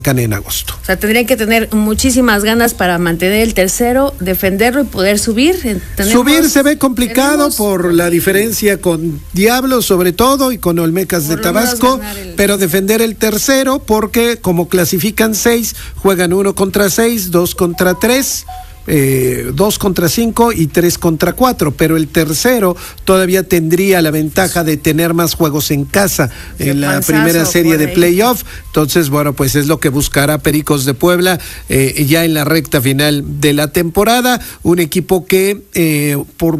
en agosto. O sea, tendrían que tener muchísimas ganas para mantener el tercero, defenderlo y poder subir. Subir se ve complicado por la diferencia con Diablos sobre todo y con Olmecas de Tabasco, pero defender el tercero porque como clasifican 6, juegan 1 contra 6, 2 contra 3. 2 contra 5 y 3 contra 4, pero el tercero todavía tendría la ventaja de tener más juegos en casa en la primera serie de playoff. Entonces, bueno, pues es lo que buscará Pericos de Puebla ya en la recta final de la temporada. Un equipo que por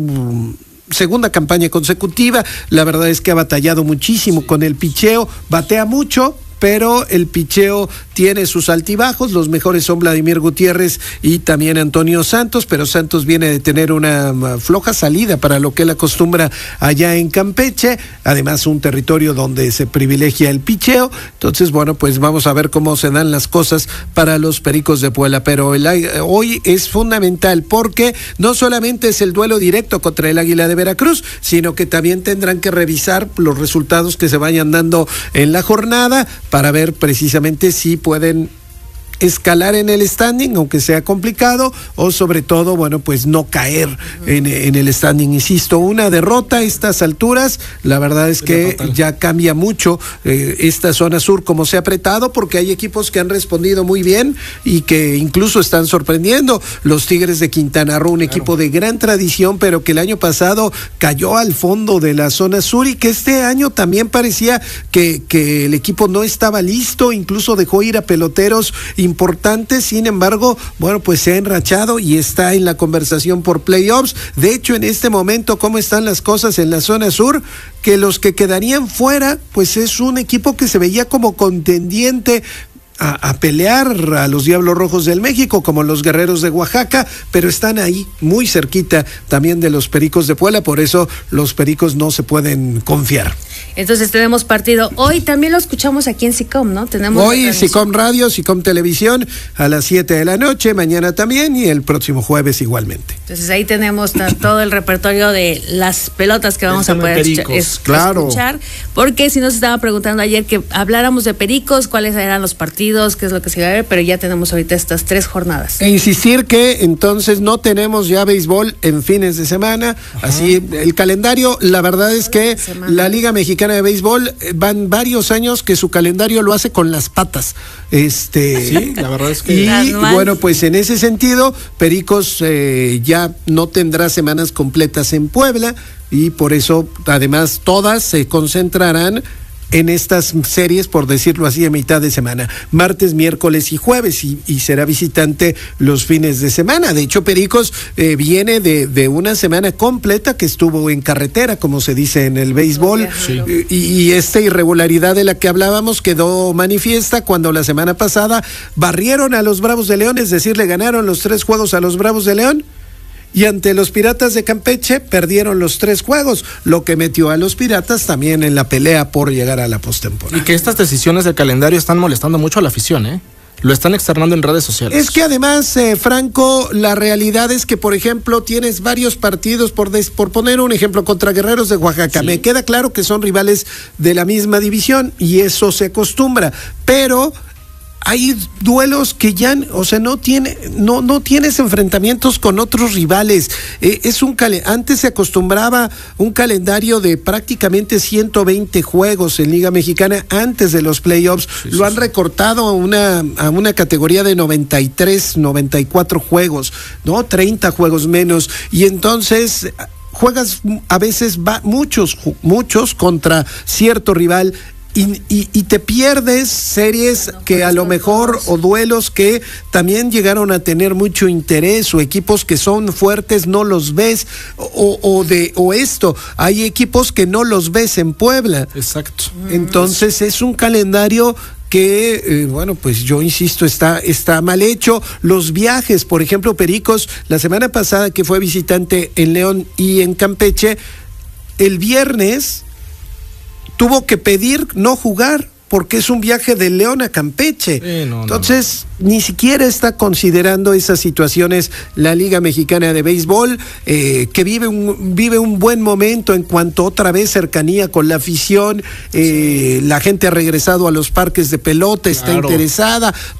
segunda campaña consecutiva, la verdad es que ha batallado muchísimo con el picheo, batea mucho, pero el picheo tiene sus altibajos. Los mejores son Vladimir Gutiérrez y también Antonio Santos, pero Santos viene de tener una floja salida para lo que él acostumbra allá en Campeche, además un territorio donde se privilegia el picheo. Entonces, bueno, pues vamos a ver cómo se dan las cosas para los Pericos de Puebla, pero hoy es fundamental porque no solamente es el duelo directo contra el Águila de Veracruz, sino que también tendrán que revisar los resultados que se vayan dando en la jornada para ver precisamente si pueden escalar en el standing, aunque sea complicado, o sobre todo, bueno, pues no caer en el standing. Insisto, una derrota a estas alturas, la verdad es que ya cambia mucho esta zona sur como se ha apretado, porque hay equipos que han respondido muy bien y que incluso están sorprendiendo. Los Tigres de Quintana Roo, un equipo de gran tradición, pero que el año pasado cayó al fondo de la zona sur y que este año también parecía que el equipo no estaba listo, incluso dejó ir a peloteros importante. Sin embargo, bueno, pues se ha enrachado y está en la conversación por playoffs. De hecho, en este momento, ¿cómo están las cosas en la zona sur? Que los que quedarían fuera, pues es un equipo que se veía como contendiente a pelear a los Diablos Rojos del México, como los Guerreros de Oaxaca, pero están ahí muy cerquita también de los Pericos de Puebla, por eso los Pericos no se pueden confiar. Entonces tenemos partido hoy, también lo escuchamos aquí en SICOM, ¿no? Tenemos hoy SICOM Radio, SICOM Televisión a las 7 de la noche, mañana también y el próximo jueves igualmente. Entonces ahí tenemos todo el repertorio de las pelotas que vamos a poder escuchar, porque si nos estaba preguntando ayer que habláramos de Pericos, cuáles eran los partidos, qué es lo que se iba a ver, pero ya tenemos ahorita estas 3 jornadas. E insistir que entonces no tenemos ya béisbol en fines de semana. Ajá. Así el calendario, la verdad es que la Liga Mexicana de Béisbol van varios años que su calendario lo hace con las patas. Sí, la verdad es que y bueno, pues en ese sentido, Pericos ya no tendrá semanas completas en Puebla y por eso además todas se concentrarán en estas series, por decirlo así, a mitad de semana, martes, miércoles y jueves, y será visitante los fines de semana. De hecho, Pericos viene de una semana completa que estuvo en carretera, como se dice en el béisbol, sí. Y esta irregularidad de la que hablábamos quedó manifiesta cuando la semana pasada barrieron a los Bravos de León, es decir, le ganaron los 3 juegos a los Bravos de León, y ante los Piratas de Campeche perdieron los 3 juegos, lo que metió a los Piratas también en la pelea por llegar a la postemporada. Y que estas decisiones del calendario están molestando mucho a la afición, ¿eh? Lo están externando en redes sociales. Es que además, Franco, la realidad es que, por ejemplo, tienes varios partidos, por poner un ejemplo, contra Guerreros de Oaxaca. Sí. Me queda claro que son rivales de la misma división y eso se acostumbra, pero hay duelos que ya, o sea, no tienes enfrentamientos con otros rivales. Antes se acostumbraba un calendario de prácticamente 120 juegos en Liga Mexicana antes de los playoffs. Lo han recortado a una categoría de 93, 94 juegos, ¿no? 30 juegos menos. Y entonces juegas a veces muchos contra cierto rival. Y te pierdes series que a lo mejor, o duelos que también llegaron a tener mucho interés, o equipos que son fuertes no los ves, o esto, hay equipos que no los ves en Puebla. Exacto. Entonces es un calendario que, bueno, pues yo insisto, está mal hecho. Los viajes, por ejemplo, Pericos, la semana pasada que fue visitante en León y en Campeche, el viernes tuvo que pedir no jugar porque es un viaje de León a Campeche. Entonces, ni siquiera está considerando esas situaciones la Liga Mexicana de Béisbol, que vive un buen momento en cuanto otra vez cercanía con la afición. La gente ha regresado a los parques de pelota, está interesada.